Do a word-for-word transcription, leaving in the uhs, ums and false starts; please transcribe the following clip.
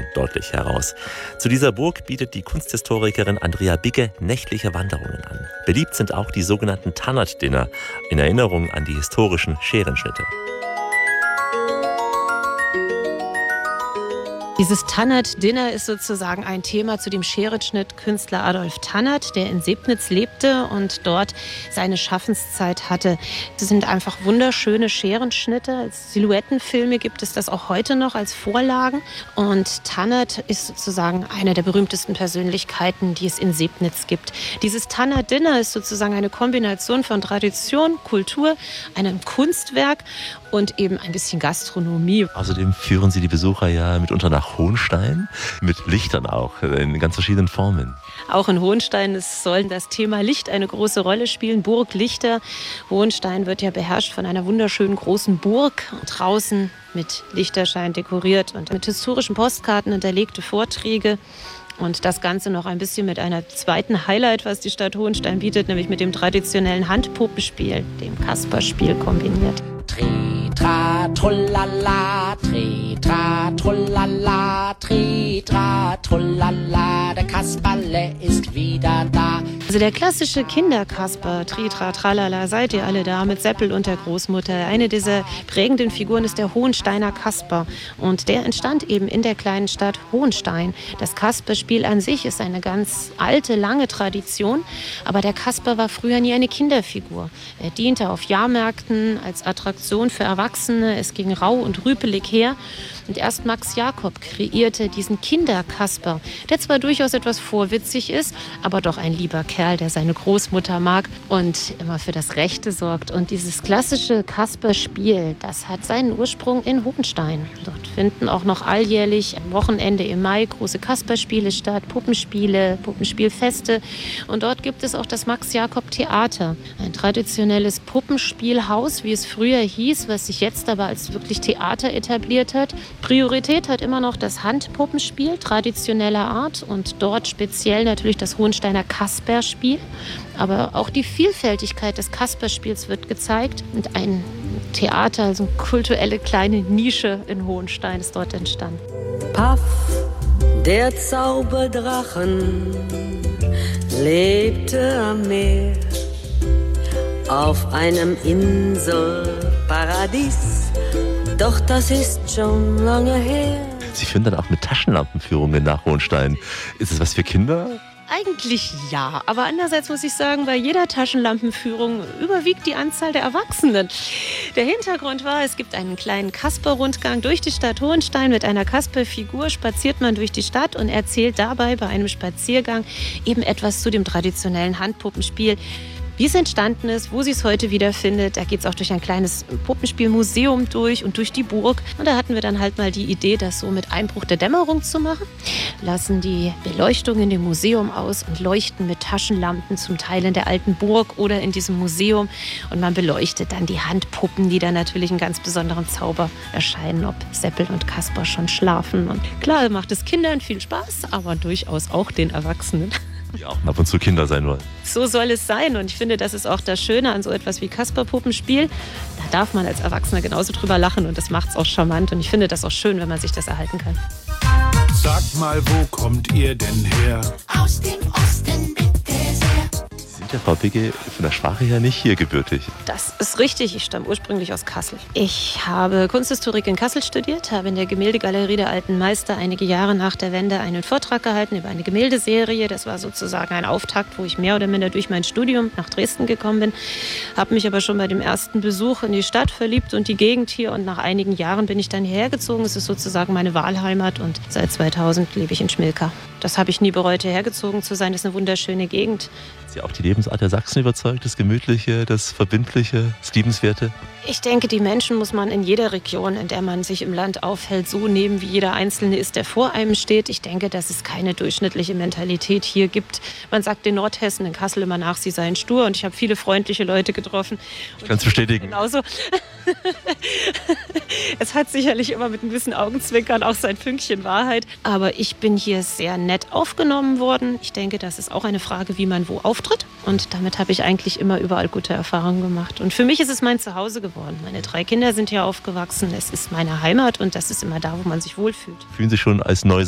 deutlich heraus. Zu dieser Burg bietet die Kunsthistorikerin Andrea Bigge nächtliche Wanderungen an. Beliebt sind auch die sogenannten Tannert-Dinner in Erinnerung an die historischen Scherenschnitte. Dieses Tannert-Dinner ist sozusagen ein Thema zu dem Scherenschnittkünstler Adolf Tannert, der in Sebnitz lebte und dort seine Schaffenszeit hatte. Das sind einfach wunderschöne Scherenschnitte. Als Silhouettenfilme gibt es das auch heute noch als Vorlagen. Und Tannert ist sozusagen eine der berühmtesten Persönlichkeiten, die es in Sebnitz gibt. Dieses Tannert-Dinner ist sozusagen eine Kombination von Tradition, Kultur, einem Kunstwerk und eben ein bisschen Gastronomie. Außerdem führen Sie die Besucher ja mitunter nach Hohenstein, mit Lichtern auch, in ganz verschiedenen Formen. Auch in Hohenstein es soll das Thema Licht eine große Rolle spielen. Burglichter. Hohenstein wird ja beherrscht von einer wunderschönen großen Burg. Draußen mit Lichterschein dekoriert und mit historischen Postkarten unterlegte Vorträge. Und das Ganze noch ein bisschen mit einer zweiten Highlight, was die Stadt Hohenstein bietet, nämlich mit dem traditionellen Handpuppenspiel, dem Kasperspiel kombiniert. Tritra, trullala, tritra, trullala, tritra, trullala, der Kasperle ist wieder da. Also der klassische Kinderkasper, Tritra, Tralala, seid ihr alle da, mit Seppel und der Großmutter. Eine dieser prägenden Figuren ist der Hohensteiner Kasper. Und der entstand eben in der kleinen Stadt Hohenstein. Das Kasperspiel an sich ist eine ganz alte, lange Tradition. Aber der Kasper war früher nie eine Kinderfigur. Er diente auf Jahrmärkten als Attraktion für Erwachsene. Es ging rau und rüpelig her. Und erst Max Jakob kreierte diesen Kinderkasper, der zwar durchaus etwas vorwitzig ist, aber doch ein lieber Kerl, der seine Großmutter mag und immer für das Rechte sorgt. Und dieses klassische Kasperspiel, das hat seinen Ursprung in Hohenstein. Dort finden auch noch alljährlich am Wochenende im Mai große Kasperspiele statt, Puppenspiele, Puppenspielfeste. Und dort gibt es auch das Max-Jakob-Theater, ein traditionelles Puppenspielhaus, wie es früher hieß, was sich jetzt aber als wirklich Theater etabliert hat. Priorität hat immer noch das Handpuppenspiel traditioneller Art und dort speziell natürlich das Hohensteiner Kasperspiel. Aber auch die Vielfältigkeit des Kasperspiels wird gezeigt und ein Theater, also eine kulturelle kleine Nische in Hohenstein ist dort entstanden. Paff, der Zauberdrachen, lebte am Meer auf einem Inselparadies. Doch das ist schon lange her. Sie führen dann auch mit Taschenlampenführungen nach Hohenstein. Ist es was für Kinder? Eigentlich ja, aber andererseits muss ich sagen, bei jeder Taschenlampenführung überwiegt die Anzahl der Erwachsenen. Der Hintergrund war, es gibt einen kleinen Kasper-Rundgang durch die Stadt Hohenstein. Mit einer Kasper-Figur spaziert man durch die Stadt und erzählt dabei bei einem Spaziergang eben etwas zu dem traditionellen Handpuppenspiel. Wie es entstanden ist, wo sie es heute wiederfindet. Da geht es auch durch ein kleines Puppenspielmuseum durch und durch die Burg. Und da hatten wir dann halt mal die Idee, das so mit Einbruch der Dämmerung zu machen. Lassen die Beleuchtung in dem Museum aus und leuchten mit Taschenlampen zum Teil in der alten Burg oder in diesem Museum. Und man beleuchtet dann die Handpuppen, die dann natürlich einen ganz besonderen Zauber erscheinen, ob Seppel und Kasper schon schlafen. Und klar macht es Kindern viel Spaß, aber durchaus auch den Erwachsenen. Die auch ab und zu Kinder sein wollen. So soll es sein und ich finde, das ist auch das Schöne an so etwas wie Kasperpuppenspiel. Da darf man als Erwachsener genauso drüber lachen und das macht es auch charmant und ich finde das auch schön, wenn man sich das erhalten kann. Sagt mal, wo kommt ihr denn her? Aus dem Osten bitte sehr. Sie sind ja, Frau Bigge, von der Sprache her nicht hier gebürtig. Das ist richtig. Ich stamme ursprünglich aus Kassel. Ich habe Kunsthistorik in Kassel studiert, habe in der Gemäldegalerie der Alten Meister einige Jahre nach der Wende einen Vortrag gehalten über eine Gemäldeserie. Das war sozusagen ein Auftakt, wo ich mehr oder minder durch mein Studium nach Dresden gekommen bin. Habe mich aber schon bei dem ersten Besuch in die Stadt verliebt und die Gegend hier. Und nach einigen Jahren bin ich dann hierher gezogen. Es ist sozusagen meine Wahlheimat und seit zweitausend lebe ich in Schmilka. Das habe ich nie bereut, hierher gezogen zu sein. Das ist eine wunderschöne Gegend. Ist ja auch die Lebensart der Sachsen überzeugt, das Gemütliche, das Verbindliche, das Liebenswerte? Ich denke, die Menschen muss man in jeder Region, in der man sich im Land aufhält, so nehmen, wie jeder Einzelne ist, der vor einem steht. Ich denke, dass es keine durchschnittliche Mentalität hier gibt. Man sagt den Nordhessen in Kassel immer nach, sie seien stur. Und ich habe viele freundliche Leute getroffen. Ich kann es bestätigen. Genauso. Es hat sicherlich immer mit ein bisschen Augenzwinkern auch sein Fünkchen Wahrheit. Aber ich bin hier sehr nett aufgenommen worden. Ich denke, das ist auch eine Frage, wie man wo auftritt. Und damit habe ich eigentlich immer überall gute Erfahrungen gemacht. Und für mich ist es mein Zuhause geworden. Meine drei Kinder sind hier aufgewachsen. Es ist meine Heimat und das ist immer da, wo man sich wohlfühlt. Fühlen Sie sich schon als neu